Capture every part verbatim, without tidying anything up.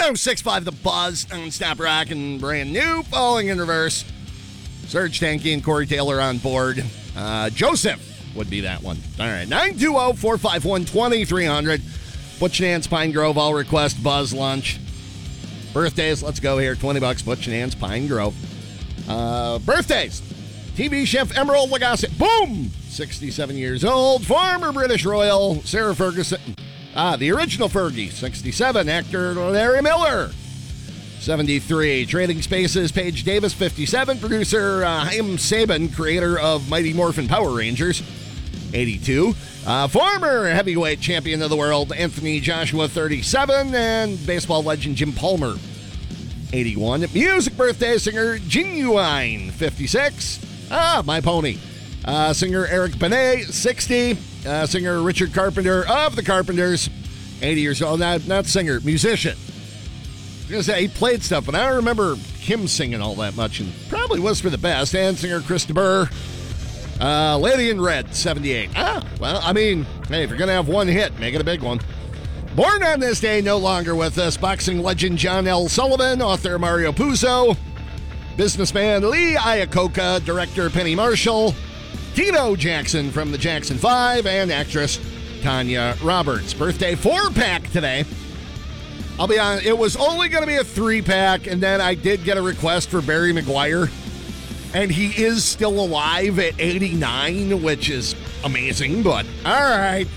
oh six point five The Buzz on Stop Rock and brand new. Falling in Reverse. Serge Tanky and Corey Taylor on board. Uh, Joseph would be that one. All right, nine two zero, four five one, two three zero zero. Butch Nance, Pine Grove. I'll request Buzz lunch. Birthdays, let's go here. twenty bucks, Butch Nance, Pine Grove. Uh, birthdays. T V chef Emerald Lagasse. Boom! sixty-seven years old. Former British Royal Sarah Ferguson. Ah, the original Fergie. sixty-seven. Actor Larry Miller. seventy-three. Trading Spaces, Paige Davis. fifty-seven. Producer uh, Haim Sabin, creator of Mighty Morphin Power Rangers. eighty-two. Uh, former heavyweight champion of the world, Anthony Joshua. thirty-seven. And baseball legend Jim Palmer. eighty-one. Music birthday singer Genuine. fifty-six. Ah, my pony. Uh, singer Eric Benet. sixty. Uh, singer Richard Carpenter of the Carpenters. eighty years old. Not, not singer, musician. I was going to say, he played stuff, but I don't remember him singing all that much, and probably was for the best. And singer Chris DeBurr. Uh, Lady in Red, seventy-eight. Ah, well, I mean, hey, if you're going to have one hit, make it a big one. Born on this day, no longer with us, boxing legend John L. Sullivan, author Mario Puzo, businessman Lee Iacocca, director Penny Marshall, Tito Jackson from the Jackson five, and actress Tanya Roberts. Birthday four-pack today. I'll be honest, it was only going to be a three-pack, and then I did get a request for Barry Maguire, and he is still alive at eighty-nine, which is amazing, but all right.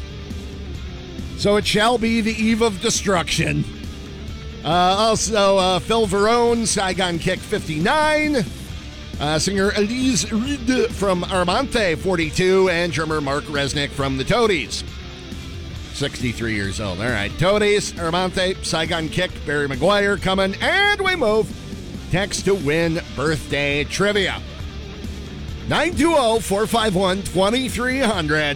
So it shall be the eve of destruction. Uh, also, uh, Phil Verone, Saigon Kick, fifty-nine. Uh, singer Elise Reed from Armante, forty-two. And drummer Mark Resnick from the Toadies, sixty-three years old. All right, Toadies, Armante, Saigon Kick, Barry Maguire coming, and we move. Text to win birthday trivia. nine two zero, four five one, two three zero zero.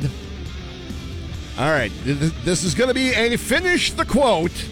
All right, this is going to be a finish the quote.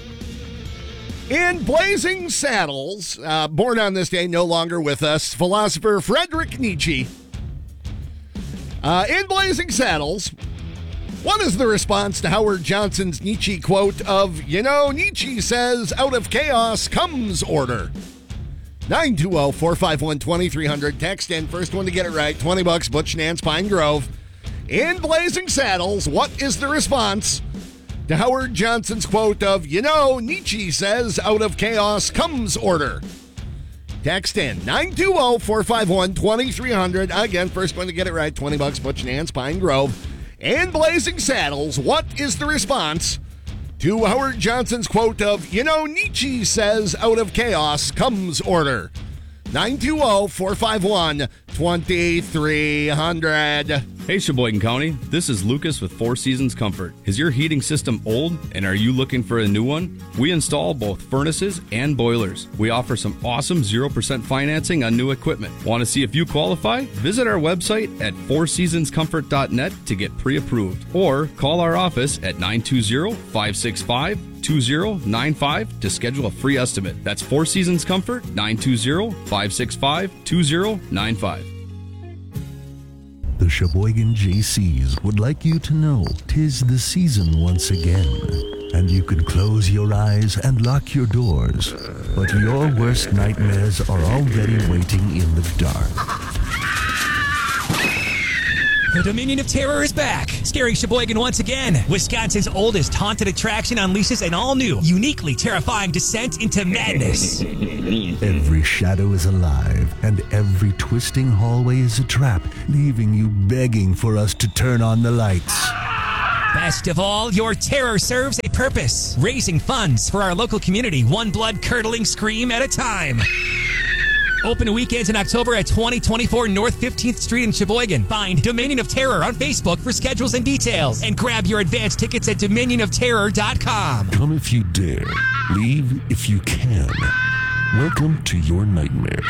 In Blazing Saddles, uh, born on this day, no longer with us, philosopher Friedrich Nietzsche. Uh, in Blazing Saddles, what is the response to Howard Johnson's Nietzsche quote of, you know, Nietzsche says, out of chaos comes order? nine two zero, four five one, two three zero zero. Text in. First one to get it right. twenty bucks. Butch Nance, Pine Grove. In Blazing Saddles, what is the response to Howard Johnson's quote of, you know, Nietzsche says, out of chaos comes order? Text in. nine two zero, four five one, two three zero zero. Again, first one to get it right. twenty bucks. Butch Nance, Pine Grove. In Blazing Saddles, what is the response to Howard Johnson's quote of, you know, Nietzsche says, out of chaos comes order? nine two zero, four five one, two three zero zero. Hey, Sheboygan County, this is Lucas with Four Seasons Comfort. Is your heating system old and are you looking for a new one? We install both furnaces and boilers. We offer some awesome zero percent financing on new equipment. Want to see if you qualify? Visit our website at four seasons comfort dot net to get pre-approved, or call our office at nine two zero, five six five, two zero nine five to schedule a free estimate. That's Four Seasons Comfort, nine two zero, five six five, two zero nine five. The Sheboygan J Cs would like you to know 'tis the season once again, and you can close your eyes and lock your doors, but your worst nightmares are already waiting in the dark. The Dominion of Terror is back, scaring Sheboygan once again. Wisconsin's oldest haunted attraction unleashes an all-new, uniquely terrifying descent into madness. Every shadow is alive, and every twisting hallway is a trap, leaving you begging for us to turn on the lights. Best of all, your terror serves a purpose, raising funds for our local community, one blood-curdling scream at a time. Open weekends in October at twenty twenty-four North fifteenth Street in Sheboygan. Find Dominion of Terror on Facebook for schedules and details. And grab your advance tickets at dominion of terror dot com. Come if you dare. Leave if you can. Welcome to your nightmare.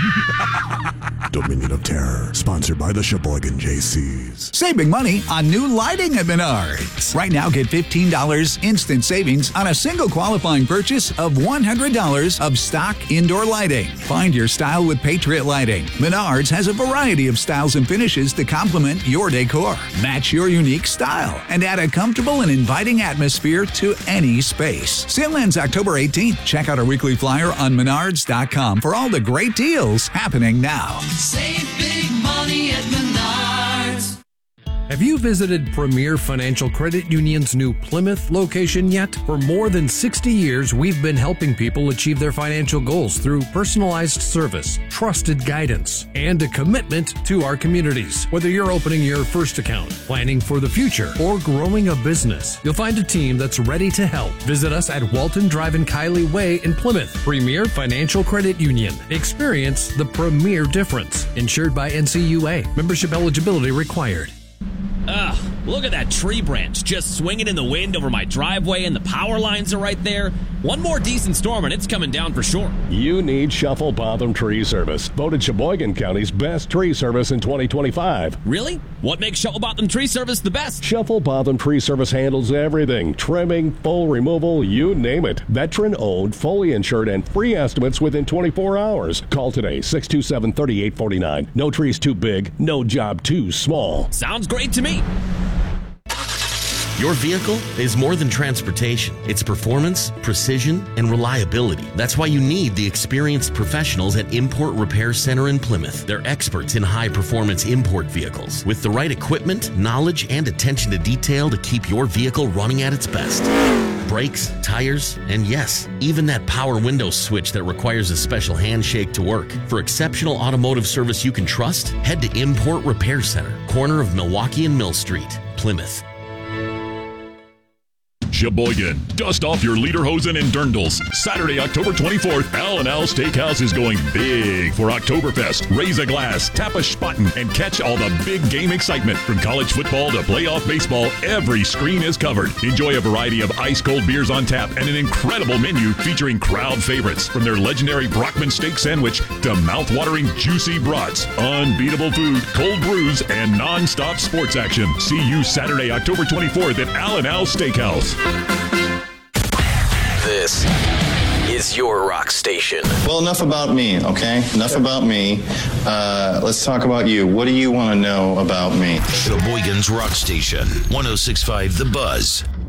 Dominion of Terror, sponsored by the Sheboygan J Cs. Saving money on new lighting at Menards. Right now, get fifteen dollars instant savings on a single qualifying purchase of one hundred dollars of stock indoor lighting. Find your style with Patriot Lighting. Menards has a variety of styles and finishes to complement your decor. Match your unique style and add a comfortable and inviting atmosphere to any space. Sale ends October eighteenth. Check out our weekly flyer on menards dot com for all the great deals happening now. Save big money at Menards. Have you visited Premier Financial Credit Union's new Plymouth location yet? For more than sixty years, we've been helping people achieve their financial goals through personalized service, trusted guidance, and a commitment to our communities. Whether you're opening your first account, planning for the future, or growing a business, you'll find a team that's ready to help. Visit us at Walton Drive and Kiley Way in Plymouth. Premier Financial Credit Union. Experience the premier difference. Insured by N C U A. Membership eligibility required. Ugh, look at that tree branch just swinging in the wind over my driveway, and the power lines are right there. One more decent storm and it's coming down for sure. You need Shuffle Botham Tree Service. Voted Sheboygan County's best tree service in twenty twenty-five. Really? What makes Shuffle Botham Tree Service the best? Shuffle Botham Tree Service handles everything. Trimming, full removal, you name it. Veteran-owned, fully insured, and free estimates within twenty-four hours. Call today, six two seven, three eight four nine. No trees too big, no job too small. Sounds great to me. Your vehicle is more than transportation. It's performance, precision, and reliability. That's why you need the experienced professionals at Import Repair Center in Plymouth. They're experts in high-performance import vehicles with the right equipment, knowledge, and attention to detail to keep your vehicle running at its best. Brakes, tires, and yes, even that power window switch that requires a special handshake to work. For exceptional automotive service you can trust, head to Import Repair Center, corner of Milwaukee and Mill Street, Plymouth. Sheboygan, dust off your lederhosen and dirndls. Saturday, October twenty-fourth, Al and Al Steakhouse is going big for Oktoberfest. Raise a glass, tap a spaten, and catch all the big game excitement. From college football to playoff baseball, every screen is covered. Enjoy a variety of ice-cold beers on tap and an incredible menu featuring crowd favorites. From their legendary Brockman steak sandwich to mouth-watering juicy brats, unbeatable food, cold brews, and non-stop sports action. See you Saturday, October twenty-fourth at Al and Al Steakhouse. This is your rock station. Well, enough about me, okay? Enough about me. Uh, let's talk about you. What do you want to know about me? Sheboygan's rock station, one oh six point five The Buzz.